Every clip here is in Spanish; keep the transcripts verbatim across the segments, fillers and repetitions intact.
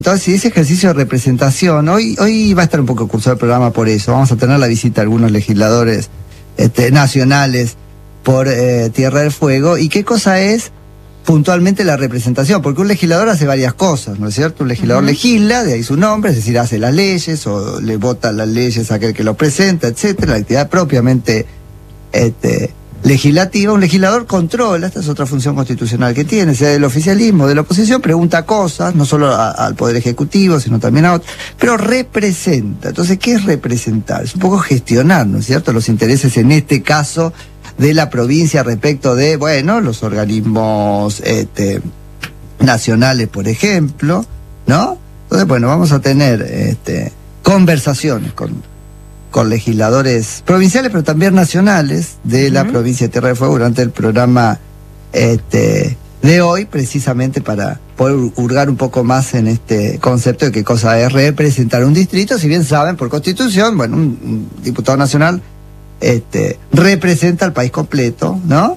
Entonces, ese ejercicio de representación, hoy hoy va a estar un poco cursado el programa por eso. Vamos a tener la visita de algunos legisladores este, nacionales por eh, Tierra del Fuego. ¿Y qué cosa es puntualmente la representación? Porque un legislador hace varias cosas, ¿no es cierto? Un legislador uh-huh. legisla, de ahí su nombre, es decir, hace las leyes o le vota las leyes a aquel que lo presenta, etcétera. La actividad propiamente este, legislativa. Un legislador controla, esta es otra función constitucional que tiene, sea del oficialismo, de la oposición, pregunta cosas, no solo a, al Poder Ejecutivo, sino también a otros, pero representa. Entonces, ¿qué es representar? Es un poco gestionar, ¿no es cierto?, los intereses, en este caso, de la provincia respecto de, bueno, los organismos este, nacionales, por ejemplo, ¿no? Entonces, bueno, vamos a tener este, conversaciones con... con legisladores provinciales, pero también nacionales de uh-huh. la provincia de Tierra del Fuego durante el programa este, de hoy, precisamente para poder hurgar un poco más en este concepto de qué cosa es representar un distrito. Si bien saben, por Constitución, bueno, un, un diputado nacional este, representa al país completo, ¿no?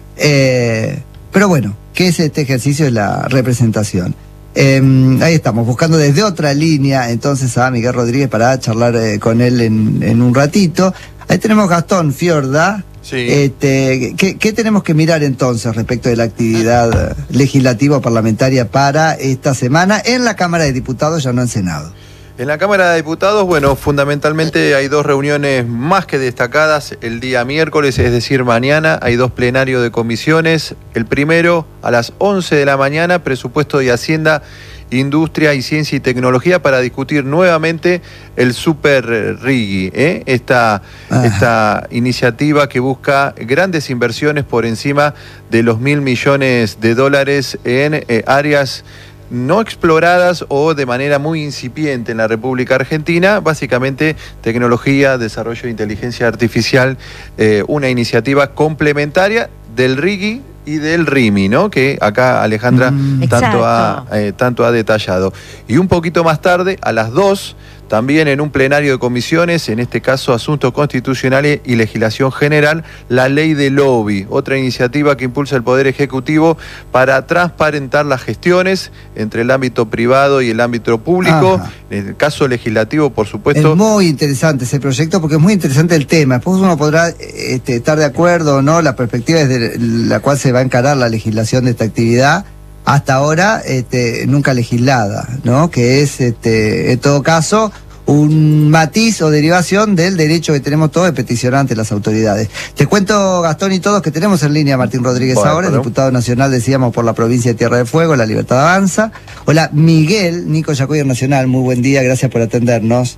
Eh, pero bueno, ¿qué es este ejercicio de la representación? Eh, ahí estamos, buscando desde otra línea entonces a Miguel Rodríguez para charlar eh, con él en, en un ratito. Ahí tenemos Gastón Fiorda. Sí. Este, ¿qué, ¿Qué tenemos que mirar entonces respecto de la actividad legislativa o parlamentaria para esta semana en la Cámara de Diputados, ya no en Senado? En la Cámara de Diputados, bueno, fundamentalmente hay dos reuniones más que destacadas el día miércoles, es decir, mañana. Hay dos plenarios de comisiones. El primero, a las once de la mañana, Presupuesto y Hacienda, Industria y Ciencia y Tecnología, para discutir nuevamente el Super Riggi, ¿eh? esta, esta iniciativa que busca grandes inversiones por encima de los mil millones de dólares en eh, áreas no exploradas o de manera muy incipiente en la República Argentina, básicamente tecnología, desarrollo de inteligencia artificial, eh, una iniciativa complementaria del Riggi y del RIMI, ¿no?, que acá Alejandra mm, tanto, ha, eh, tanto ha detallado. Y un poquito más tarde, a las dos, también en un plenario de comisiones, en este caso Asuntos Constitucionales y Legislación General, la Ley de Lobby, otra iniciativa que impulsa el Poder Ejecutivo para transparentar las gestiones entre el ámbito privado y el ámbito público. Ajá. En el caso legislativo, por supuesto. Es muy interesante ese proyecto porque es muy interesante el tema. Después uno podrá este, estar de acuerdo o no, la perspectiva desde la cual se va a encarar la legislación de esta actividad, hasta ahora este, nunca legislada, ¿no? Que es, este, en todo caso, un matiz o derivación del derecho que tenemos todos de peticionar ante las autoridades. Te cuento, Gastón y todos, que tenemos en línea a Martín Rodríguez bueno, ahora, bueno. diputado nacional, decíamos, por la provincia de Tierra del Fuego, La Libertad Avanza. Hola, Miguel, Nico Yacoyer Nacional, muy buen día, gracias por atendernos.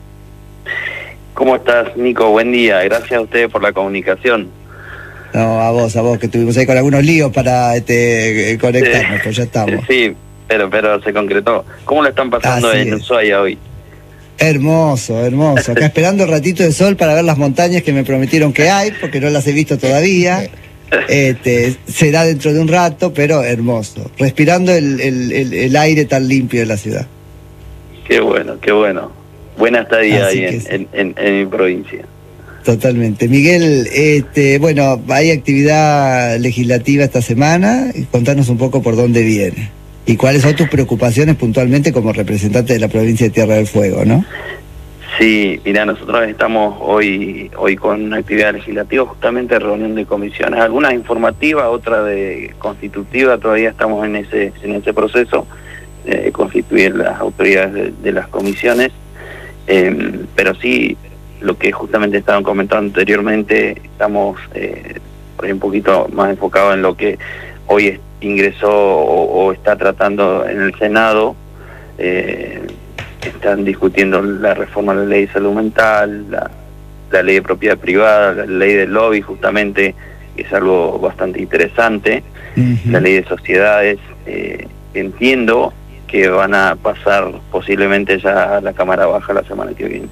¿Cómo estás, Nico? Buen día, gracias a ustedes por la comunicación. No, a vos, a vos, que estuvimos ahí con algunos líos para este, conectarnos, sí, pues ya estamos. Sí, pero pero se concretó. ¿Cómo lo están pasando Así en Ushuaia hoy? Hermoso, hermoso. Acá esperando el ratito de sol para ver las montañas que me prometieron que hay, porque no las he visto todavía. Este, será dentro de un rato, pero hermoso. Respirando el, el, el, el aire tan limpio de la ciudad. Qué bueno, qué bueno. Buena estadía ahí en, sí. en, en, en mi provincia. Totalmente. Miguel, este, bueno, hay actividad legislativa esta semana. Contanos un poco por dónde viene. ¿Y cuáles son tus preocupaciones puntualmente como representante de la provincia de Tierra del Fuego, no? Sí, mira, nosotros estamos hoy hoy con una actividad legislativa, justamente reunión de comisiones, algunas informativas, otra de constitutiva, todavía estamos en ese en ese proceso de constituir las autoridades de, de las comisiones, eh, pero sí, lo que justamente estaban comentando anteriormente, estamos eh, por ahí un poquito más enfocados en lo que hoy es ingresó o, o está tratando en el Senado. Eh, están discutiendo la reforma de la ley de salud mental, la, la ley de propiedad privada, la ley del lobby, justamente, que es algo bastante interesante, uh-huh. la ley de sociedades. Eh, entiendo que van a pasar posiblemente ya a la Cámara Baja la semana que viene.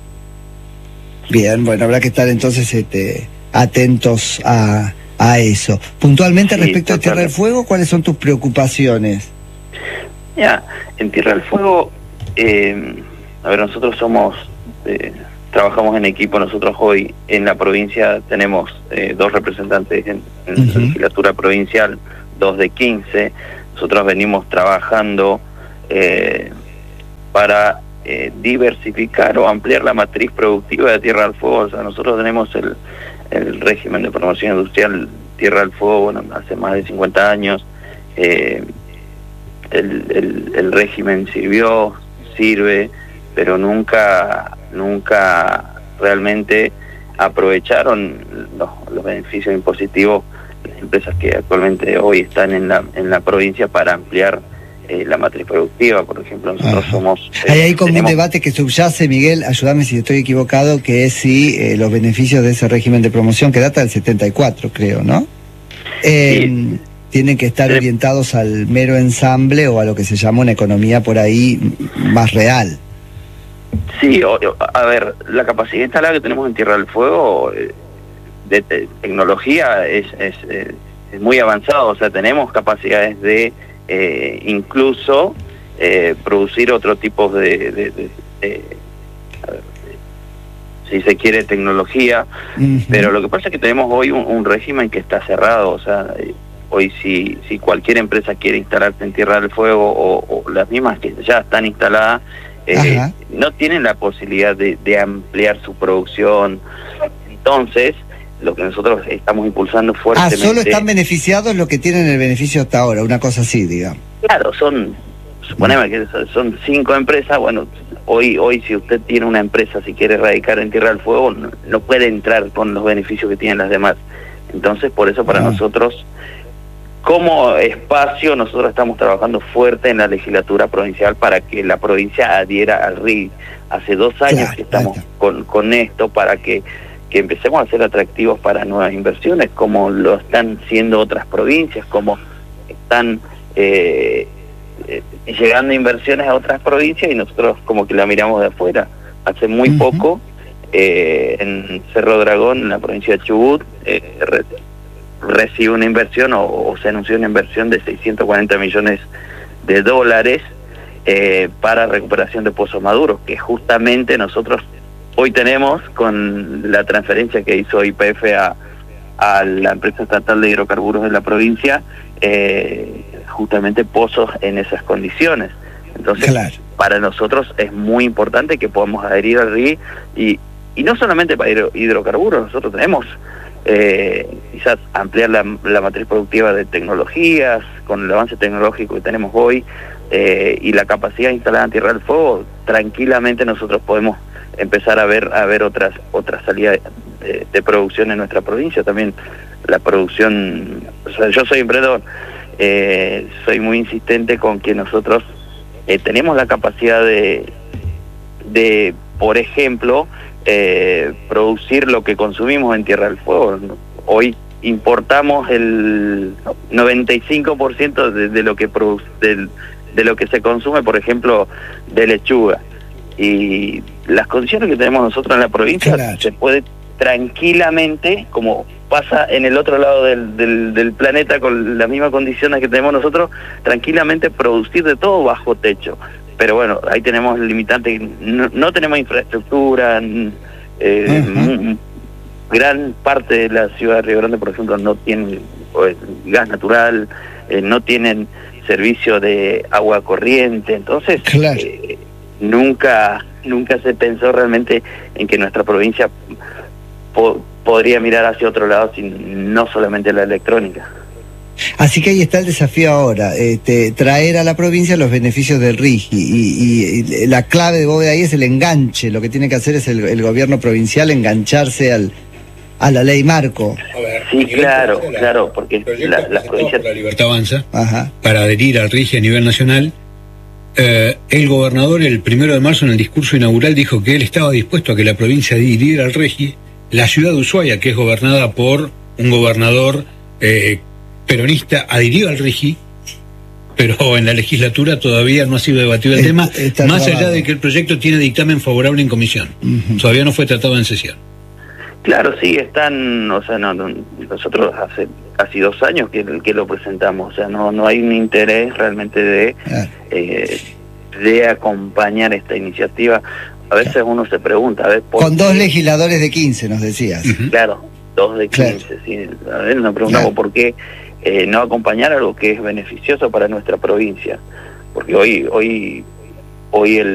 Bien, bueno, habrá que estar entonces este, atentos a... a eso. Puntualmente, sí, respecto a Tierra del Fuego, ¿cuáles son tus preocupaciones? Ya, en Tierra del Fuego, eh, a ver, nosotros somos, eh, trabajamos en equipo. Nosotros hoy en la provincia tenemos eh, dos representantes en, en uh-huh. la legislatura provincial, dos de quince. Nosotros venimos trabajando eh, para eh, diversificar o ampliar la matriz productiva de Tierra del Fuego. O sea, nosotros tenemos el, el régimen de promoción industrial Tierra del Fuego, bueno, hace más de cincuenta años. Eh, el, el, el régimen sirvió, sirve, pero nunca, nunca realmente aprovecharon los, los beneficios impositivos de las empresas que actualmente hoy están en la, en la provincia para ampliar eh, la matriz productiva. Por ejemplo, nosotros Ajá. somos... Eh, hay ahí como tenemos... un debate que subyace, Miguel, ayúdame si estoy equivocado, que es si eh, los beneficios de ese régimen de promoción, que data del setenta y cuatro, creo, ¿no? Eh, sí. Tienen que estar sí. orientados al mero ensamble o a lo que se llama una economía por ahí más real. Sí, o, a ver, la capacidad instalada que tenemos en Tierra del Fuego eh, de, de tecnología es, es, es muy avanzado. O sea, tenemos capacidades de eh, incluso eh, producir otro tipo de, de, de, de, a ver, de, si se quiere, tecnología, uh-huh. pero lo que pasa es que tenemos hoy un, un régimen que está cerrado. O sea, eh, hoy si, si cualquier empresa quiere instalarse en Tierra del Fuego o, o las mismas que ya están instaladas, Eh, no tienen la posibilidad de, de ampliar su producción. Entonces, lo que nosotros estamos impulsando fuertemente... Ah, solo están beneficiados los que tienen el beneficio hasta ahora, una cosa así, digamos. Claro, son, suponemos que son cinco empresas. Bueno, hoy hoy si usted tiene una empresa, si quiere radicar en Tierra del Fuego, no, no puede entrar con los beneficios que tienen las demás. Entonces, por eso para ah. nosotros... Como espacio, nosotros estamos trabajando fuerte en la legislatura provincial para que la provincia adhiera al R I I. Hace dos años claro, que estamos con, con esto para que, que empecemos a ser atractivos para nuevas inversiones, como lo están siendo otras provincias, como están eh, eh, llegando inversiones a otras provincias y nosotros como que la miramos de afuera. Hace muy uh-huh. poco, eh, en Cerro Dragón, en la provincia de Chubut, eh, recibe una inversión o, o se anunció una inversión de seiscientos cuarenta millones de dólares eh, para recuperación de pozos maduros, que justamente nosotros hoy tenemos con la transferencia que hizo Y P F a, a la empresa estatal de hidrocarburos de la provincia, eh, justamente pozos en esas condiciones. Entonces, claro. para nosotros es muy importante que podamos adherir al R I I y, y no solamente para hidro, hidrocarburos, nosotros tenemos Eh, quizás ampliar la, la matriz productiva de tecnologías, con el avance tecnológico que tenemos hoy eh, y la capacidad instalada en Tierra del Fuego, tranquilamente nosotros podemos empezar a ver a ver otras otras salidas de, de producción en nuestra provincia. También la producción, o sea, yo soy emprendedor, eh, soy muy insistente con que nosotros eh, tenemos la capacidad de, de por ejemplo, Eh, producir lo que consumimos en Tierra del Fuego. Hoy importamos el noventa y cinco por ciento de, de lo que produ de, de lo que se consume, por ejemplo, de lechuga. Y las condiciones que tenemos nosotros en la provincia, claro. se puede tranquilamente, como pasa en el otro lado del, del, del planeta con las mismas condiciones que tenemos nosotros, tranquilamente producir de todo bajo techo. Pero bueno, ahí tenemos el limitante, no, no tenemos infraestructura, eh, uh-huh. gran parte de la ciudad de Río Grande, por ejemplo, no tienen pues, gas natural, eh, no tienen servicio de agua corriente, entonces claro. eh, nunca nunca se pensó realmente en que nuestra provincia po- podría mirar hacia otro lado, sin, no solamente la electrónica. Así que ahí está el desafío ahora, este, traer a la provincia los beneficios del R I G I y, y, y la clave de Bóveda ahí es el enganche. Lo que tiene que hacer es el, el gobierno provincial engancharse al, a la ley marco. Ver, sí, claro, la, claro, porque la, la provincia... La Libertad Avanza, Ajá. para adherir al R I G I a nivel nacional. Eh, el gobernador el primero de marzo en el discurso inaugural dijo que él estaba dispuesto a que la provincia adhiriera al R I G I. La ciudad de Ushuaia, que es gobernada por un gobernador eh, peronista, adhirió al R I G I, pero en la legislatura todavía no ha sido debatido el es, tema, más trabado. allá de que el proyecto tiene dictamen favorable en comisión. Uh-huh. Todavía no fue tratado en sesión. Claro, sí, están, o sea, no, no, nosotros hace casi dos años que, que lo presentamos, o sea, no no hay un interés realmente de, claro. eh, de acompañar esta iniciativa. A veces claro. uno se pregunta, a ver, ¿por Con qué? dos legisladores de quince, nos decías. Uh-huh. Claro, dos de quince, claro. sí. A ver, nos preguntamos claro. por qué eh, no acompañar algo que es beneficioso para nuestra provincia, porque hoy hoy hoy el